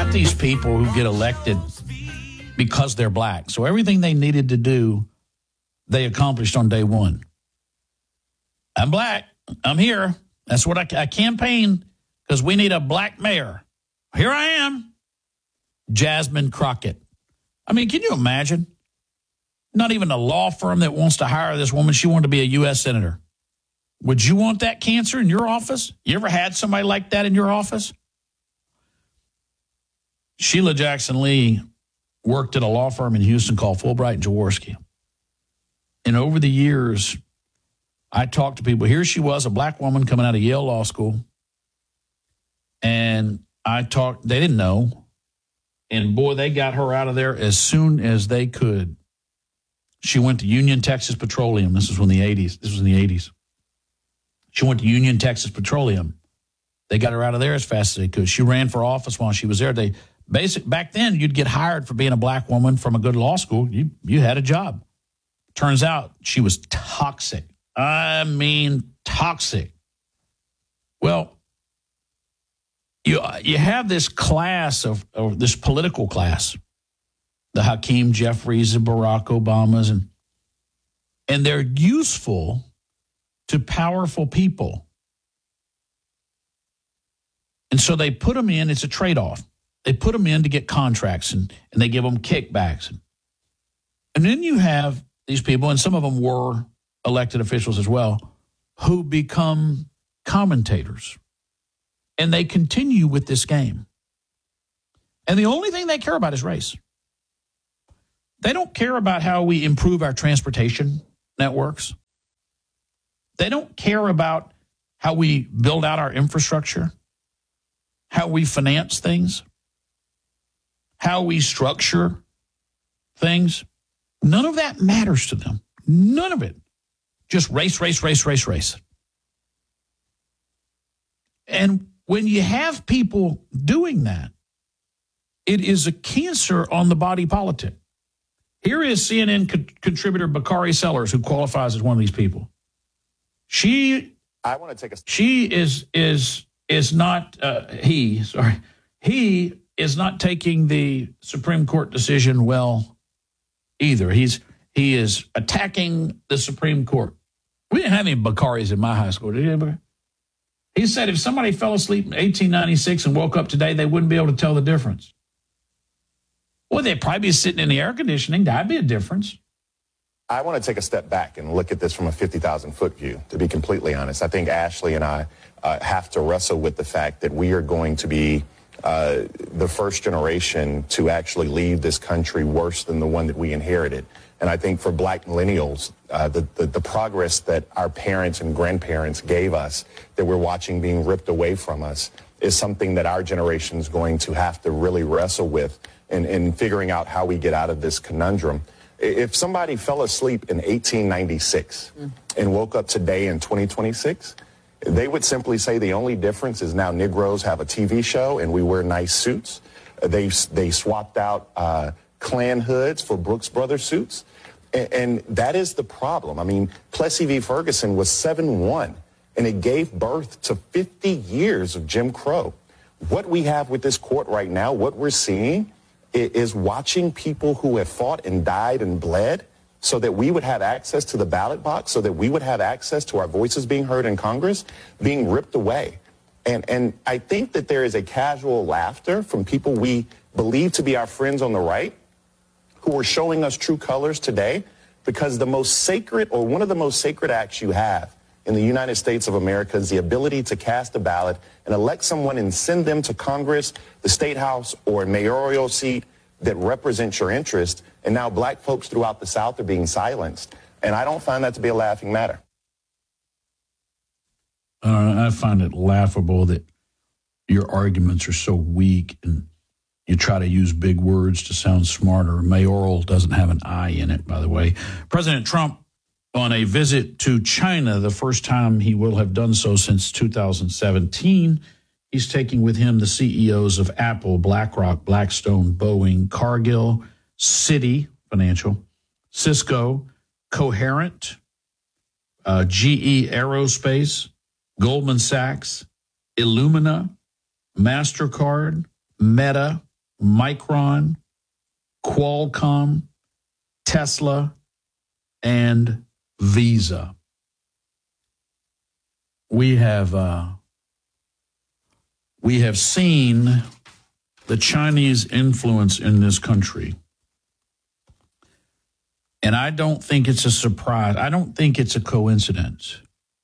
got these people who get elected because they're black. So everything they needed to do, they accomplished on day one. I'm black. I'm here. That's what I campaign because we need a black mayor. Here I am. Jasmine Crockett. I mean, can you imagine? Not even a law firm that wants to hire this woman. She wanted to be a U.S. senator. Would you want that cancer in your office? You ever had somebody like that in your office? Sheila Jackson Lee worked at a law firm in Houston called Fulbright and Jaworski. And over the years, I talked to people. Here she was, a black woman coming out of Yale Law School. And they didn't know. And boy, they got her out of there as soon as they could. She went to Union Texas Petroleum. This was in the 80s. She went to Union Texas Petroleum. They got her out of there as fast as they could. She ran for office while she was there. Back then, you'd get hired for being a black woman from a good law school. You had a job. Turns out she was toxic. I mean, toxic. Well, you have this class of this political class, the Hakeem Jeffries and Barack Obamas, and they're useful to powerful people. And so they put them in, it's a trade-off. They put them in to get contracts and they give them kickbacks. And then you have these people, and some of them were elected officials as well, who become commentators. And they continue with this game. And the only thing they care about is race. They don't care about how we improve our transportation networks. They don't care about how we build out our infrastructure, how we finance things, how we structure things. None of that matters to them. None of it. Just race, race, race, race, race. And when you have people doing that, it is a cancer on the body politic. Here is CNN contributor Bakari Sellers, who qualifies as one of these people. He is not taking the Supreme Court decision well either. He is attacking the Supreme Court. We didn't have any Bakaris in my high school, did you? He said if somebody fell asleep in 1896 and woke up today, they wouldn't be able to tell the difference. Well, they'd probably be sitting in the air conditioning. That'd be a difference. I want to take a step back and look at this from a 50,000-foot view, to be completely honest. I think Ashley and I have to wrestle with the fact that we are going to be the first generation to actually leave this country worse than the one that we inherited. And I think for black millennials, the progress that our parents and grandparents gave us, that we're watching being ripped away from us, is something that our generation is going to have to really wrestle with in figuring out how we get out of this conundrum. If somebody fell asleep in 1896 and woke up today in 2026, they would simply say the only difference is now Negroes have a TV show and we wear nice suits. They swapped out Klan hoods for Brooks Brothers suits. And that is the problem. I mean, Plessy v. Ferguson was 7-1, and it gave birth to 50 years of Jim Crow. What we have with this court right now, what we're seeing is watching people who have fought and died and bled so that we would have access to the ballot box, so that we would have access to our voices being heard in Congress, being ripped away. And I think that there is a casual laughter from people we believe to be our friends on the right who are showing us true colors today, because the most sacred, or one of the most sacred acts you have in the United States of America is the ability to cast a ballot and elect someone and send them to Congress, the State House, or a mayoral seat that represents your interest. And now black folks throughout the South are being silenced. And I don't find that to be a laughing matter. I find it laughable that your arguments are so weak and you try to use big words to sound smarter. Mayoral doesn't have an I in it, by the way. President Trump on a visit to China, the first time he will have done so since 2017. He's taking with him the CEOs of Apple, BlackRock, Blackstone, Boeing, Cargill, Citi Financial, Cisco, Coherent, GE Aerospace, Goldman Sachs, Illumina, MasterCard, Meta, Micron, Qualcomm, Tesla, and Visa. We have seen the Chinese influence in this country. And I don't think it's a surprise. I don't think it's a coincidence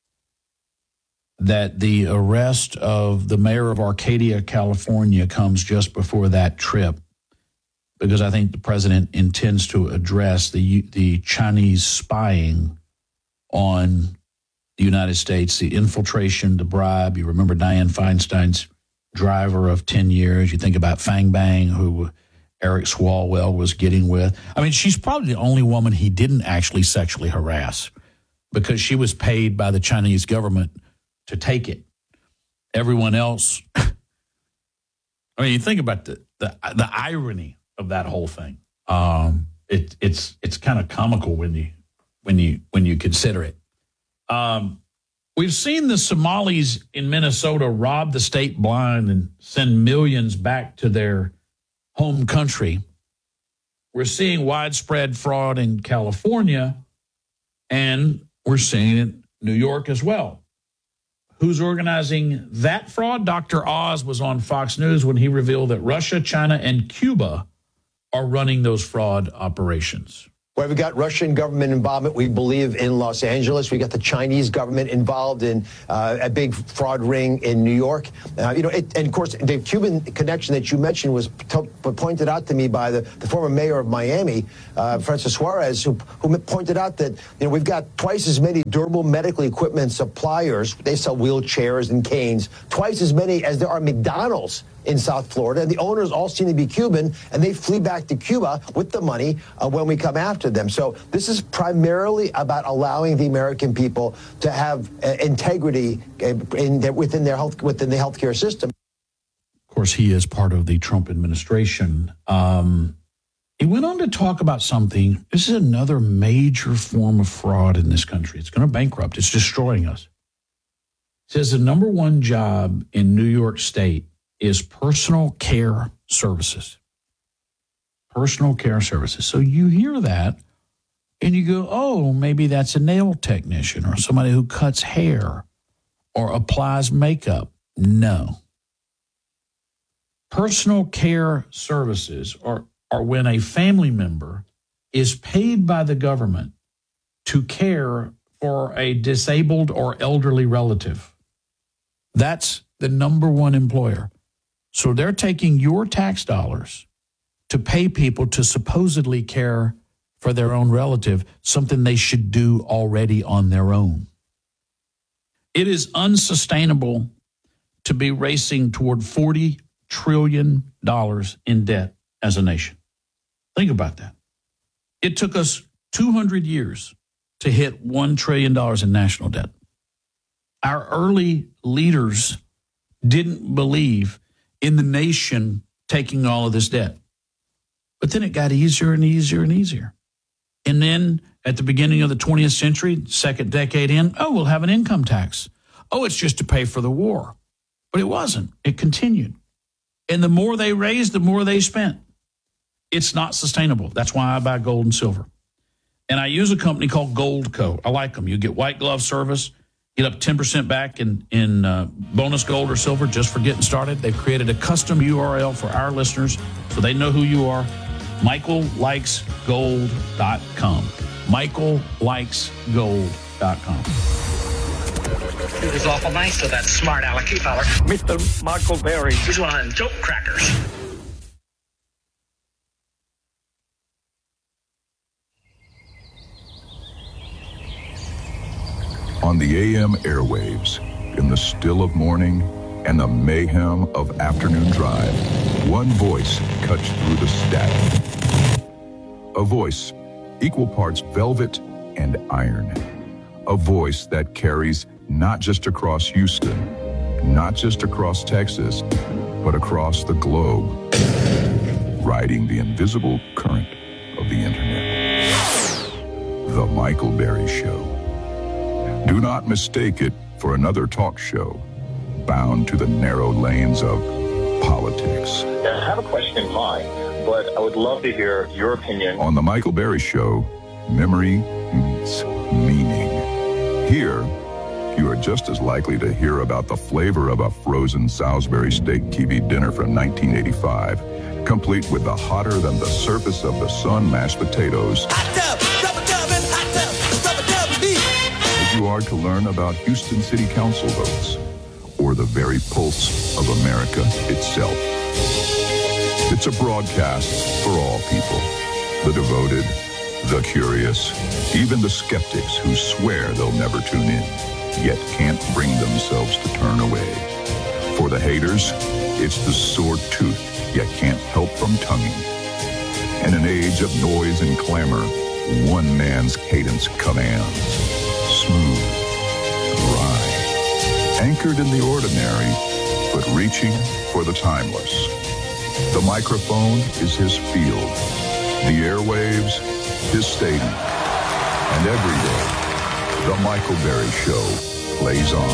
that the arrest of the mayor of Arcadia, California, comes just before that trip, because I think the president intends to address the Chinese spying on the United States, the infiltration, the bribe. You remember Dianne Feinstein's driver of 10 years. You think about Fang Bang, who Eric Swalwell was getting with. I mean, she's probably the only woman he didn't actually sexually harass, because she was paid by the Chinese government to take it. Everyone else, I mean, you think about the irony of that whole thing. It's kind of comical when you consider it. We've seen the Somalis in Minnesota rob the state blind and send millions back to their home country. We're seeing widespread fraud in California, and we're seeing it in New York as well. Who's organizing that fraud? Dr. Oz was on Fox News when he revealed that Russia, China, and Cuba are running those fraud operations. Well, we've got Russian government involvement, we believe, in Los Angeles. We got the Chinese government involved in a big fraud ring in New York. And of course, the Cuban connection that you mentioned was pointed out to me by the former mayor of Miami, Francis Suarez, who pointed out that we've got twice as many durable medical equipment suppliers. They sell wheelchairs and canes, twice as many as there are McDonald's in South Florida, and the owners all seem to be Cuban, and they flee back to Cuba with the money when we come after them. So this is primarily about allowing the American people to have integrity within the healthcare system. Of course, he is part of the Trump administration. He went on to talk about something. This is another major form of fraud in this country. It's going to bankrupt. It's destroying us. He says the number one job in New York State is personal care services. Personal care services. So you hear that and you go, oh, maybe that's a nail technician or somebody who cuts hair or applies makeup. No. Personal care services are when a family member is paid by the government to care for a disabled or elderly relative. That's the number one employer. So they're taking your tax dollars to pay people to supposedly care for their own relative, something they should do already on their own. It is unsustainable to be racing toward $40 trillion in debt as a nation. Think about that. It took us 200 years to hit $1 trillion in national debt. Our early leaders didn't believe in the nation taking all of this debt. But then it got easier and easier and easier. And then at the beginning of the 20th century, second decade in, we'll have an income tax. It's just to pay for the war. But it wasn't. It continued. And the more they raised, the more they spent. It's not sustainable. That's why I buy gold and silver. And I use a company called Goldco. I like them. You get white glove service. Get up 10% back in bonus gold or silver just for getting started. They've created a custom URL for our listeners so they know who you are. MichaelLikesGold.com. MichaelLikesGold.com. It was awful nice of that smart alecky fella. Mr. Michael Berry. He's one of them dope crackers. On the AM airwaves, in the still of morning and the mayhem of afternoon drive, one voice cuts through the static. A voice equal parts velvet and iron. A voice that carries not just across Houston, not just across Texas, but across the globe, riding the invisible current of the internet. The Michael Berry Show. Do not mistake it for another talk show bound to the narrow lanes of politics, have a question in mind, but I would love to hear your opinion. On The Michael Berry Show, memory meets meaning. Here, you are just as likely to hear about the flavor of a frozen Salisbury steak TV dinner from 1985, complete with the hotter than the surface of the sun mashed potatoes, as you are to learn about Houston City Council votes, or the very pulse of America itself. It's a broadcast for all people, the devoted, the curious, even the skeptics who swear they'll never tune in, yet can't bring themselves to turn away. For the haters, it's the sore tooth, yet can't help from tonguing. In an age of noise and clamor, one man's cadence commands. Smooth, dry, anchored in the ordinary, but reaching for the timeless. The microphone is his field, the airwaves, his stadium. And every day, The Michael Berry Show plays on.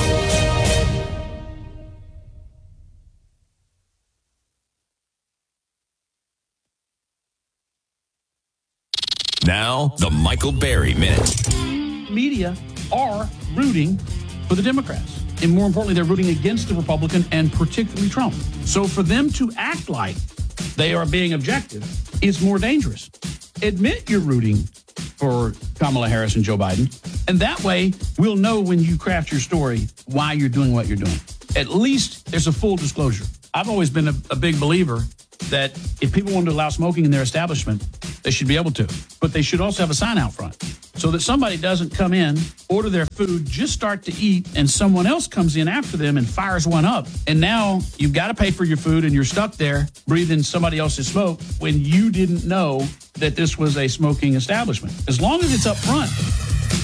Now, the Michael Berry Minute. Media are rooting for the Democrats. And more importantly, they're rooting against the Republican and particularly Trump. So for them to act like they are being objective is more dangerous. Admit you're rooting for Kamala Harris and Joe Biden. And that way, we'll know when you craft your story why you're doing what you're doing. At least there's a full disclosure. I've always been a big believer that if people want to allow smoking in their establishment, they should be able to. But they should also have a sign out front so that somebody doesn't come in, order their food, just start to eat, and someone else comes in after them and fires one up. And now you've got to pay for your food and you're stuck there breathing somebody else's smoke when you didn't know that this was a smoking establishment. As long as it's up front,